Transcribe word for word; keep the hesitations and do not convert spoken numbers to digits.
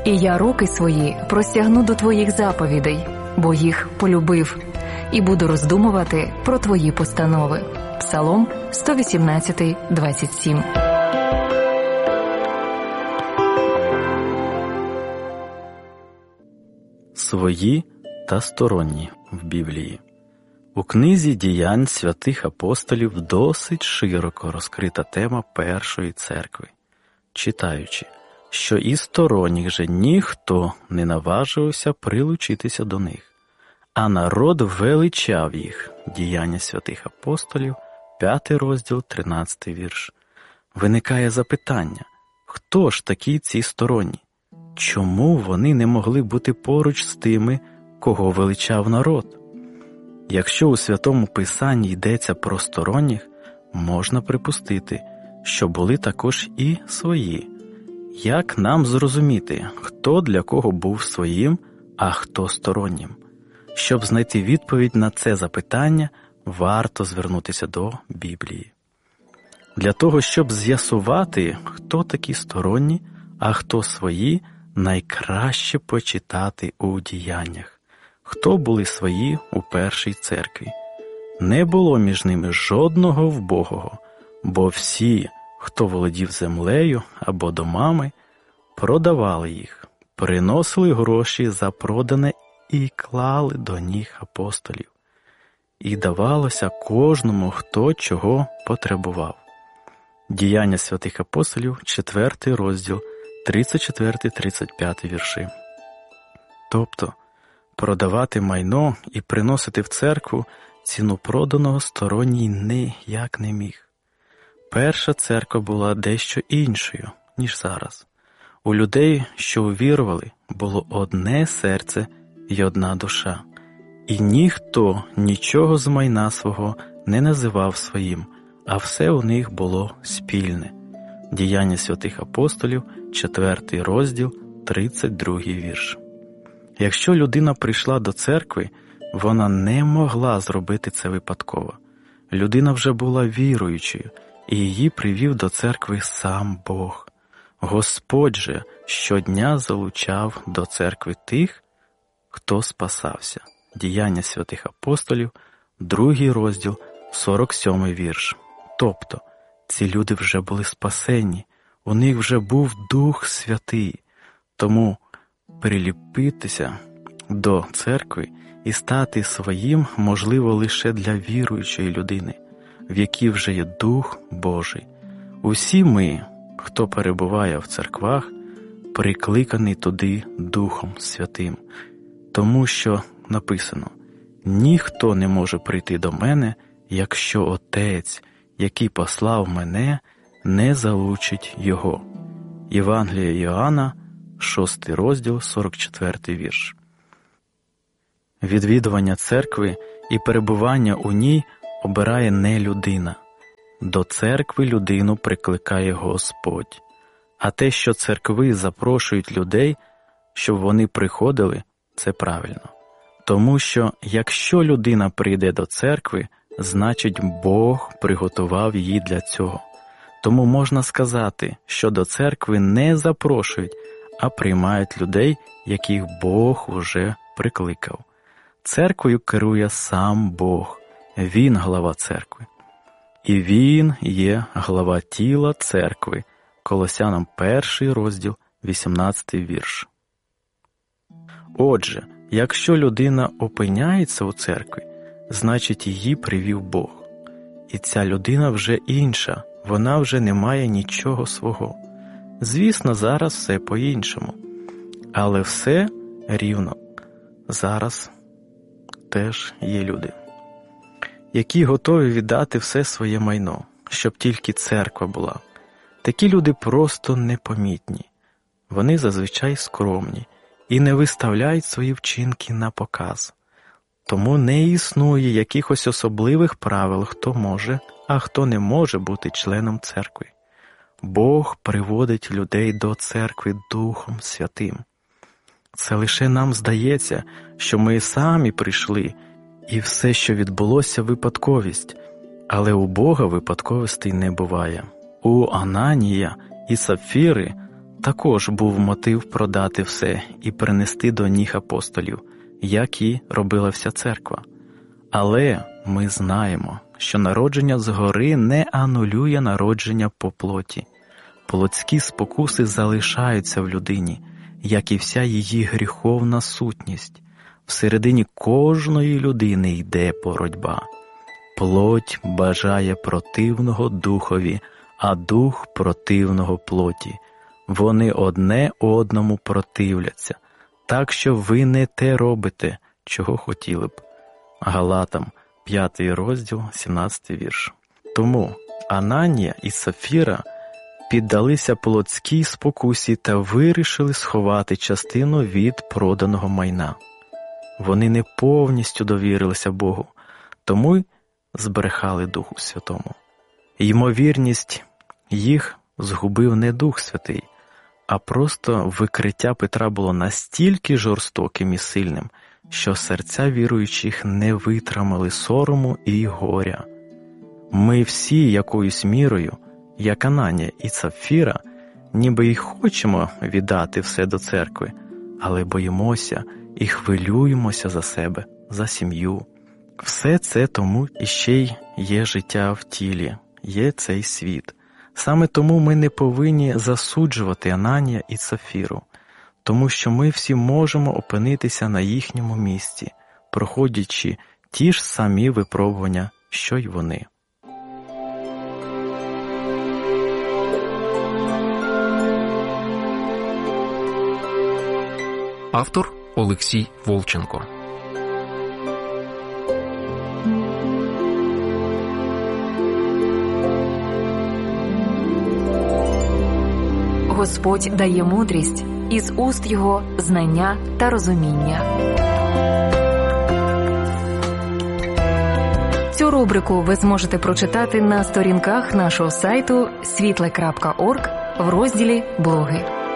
І я руки свої простягну до твоїх заповідей, бо їх полюбив, і буду роздумувати про твої постанови. Псалом сто вісімнадцять, двадцять сім. Свої та сторонні в Біблії. У книзі «Діянь святих апостолів» досить широко розкрита тема першої церкви, читаючи, що і сторонніх же ніхто не наважився прилучитися до них, а народ величав їх. «Діяння святих апостолів», п'ятий розділ, тринадцятий вірш. Виникає запитання, хто ж такі ці сторонні? Чому вони не могли бути поруч з тими, кого величав народ? Якщо у Святому Писанні йдеться про сторонніх, можна припустити, що були також і свої. Як нам зрозуміти, хто для кого був своїм, а хто стороннім? Щоб знайти відповідь на це запитання, варто звернутися до Біблії. Для того, щоб з'ясувати, хто такі сторонні, а хто свої, найкраще почитати у діяннях. Хто були свої у першій церкві? Не було між ними жодного вбогого, бо всі, хто володів землею або домами, продавали їх, приносили гроші за продане і клали до ніг апостолів. І давалося кожному, хто чого потребував. Діяння святих апостолів, четвертий розділ, тридцять четвертий тридцять п'ятий вірші. Тобто, продавати майно і приносити в церкву ціну проданого сторонній ніяк не міг. Перша церква була дещо іншою, ніж зараз. У людей, що увірували, було одне серце і одна душа. І ніхто нічого з майна свого не називав своїм, а все у них було спільне. Діяння святих апостолів, четвертий розділ, тридцять другий вірш. Якщо людина прийшла до церкви, вона не могла зробити це випадково. Людина вже була віруючою, і її привів до церкви сам Бог. Господь же щодня залучав до церкви тих, хто спасався. Діяння святих апостолів, другий розділ, сорок сьомий вірш. Тобто, ці люди вже були спасені, у них вже був Дух Святий. Тому приліпитися до церкви і стати своїм можливо лише для віруючої людини, в якій вже є Дух Божий. Усі ми, хто перебуває в церквах, прикликаний туди Духом Святим, тому що написано: «Ніхто не може прийти до мене, якщо Отець, який послав мене, не залучить його». Євангеліє Йоанна, шостий розділ, сорок четвертий вірш. Відвідування церкви і перебування у ній обирає не людина. До церкви людину прикликає Господь. А те, що церкви запрошують людей, щоб вони приходили, це правильно. Тому що, якщо людина прийде до церкви, значить Бог приготував її для цього. Тому можна сказати, що до церкви не запрошують, а приймають людей, яких Бог уже прикликав. Церквою керує сам Бог, Він глава церкви. І Він є глава тіла церкви. Колосянам перший розділ, вісімнадцятий вірш. Отже, якщо людина опиняється у церкві, значить її привів Бог. І ця людина вже інша, вона вже не має нічого свого. Звісно, зараз все по-іншому. Але все рівно. Зараз теж є люди, які готові віддати все своє майно, щоб тільки церква була. Такі люди просто непомітні. Вони зазвичай скромні і не виставляють свої вчинки на показ. Тому не існує якихось особливих правил, хто може, а хто не може бути членом церкви. Бог приводить людей до церкви Духом Святим. Це лише нам здається, що ми самі прийшли, і все, що відбулося, випадковість. Але у Бога випадковостей не буває. У Ананія і Сапфіри також був мотив продати все і принести до ніг апостолів, як і робила вся церква. Але ми знаємо, що народження згори не анулює народження по плоті. Плотські спокуси залишаються в людині, як і вся її гріховна сутність. Всередині кожної людини йде боротьба. Плоть бажає противного духові, а дух противного плоті. Вони одне одному противляться, так що ви не те робите, чого хотіли б. Галатам, п'ятий розділ, сімнадцятий вірш. Тому Ананія і Сафіра піддалися плотській спокусі та вирішили сховати частину від проданого майна. Вони не повністю довірилися Богу, тому й збрехали Духу Святому. Ймовірність їх згубив не Дух Святий, а просто викриття Петра було настільки жорстоким і сильним, що серця віруючих не витримали сорому і горя. Ми всі якоюсь мірою, як Ананія і Сафіра, ніби й хочемо віддати все до церкви, але боїмося і хвилюємося за себе, за сім'ю. Все це тому іще й є життя в тілі, є цей світ. Саме тому ми не повинні засуджувати Ананія і Сафіру, тому що ми всі можемо опинитися на їхньому місці, проходячи ті ж самі випробування, що й вони. Автор Олексій Волченко. Господь дає мудрість, із уст Його знання та розуміння. Цю рубрику ви зможете прочитати на сторінках нашого сайту світле крапка орг в розділі «Блоги».